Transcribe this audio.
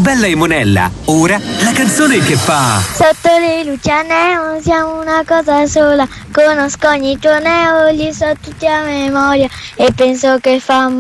bella e monella. Ora la canzone che fa. Sotto le luci a neon siamo una cosa sola. Conosco ogni tuo neo, li so tutti a memoria. E penso che fa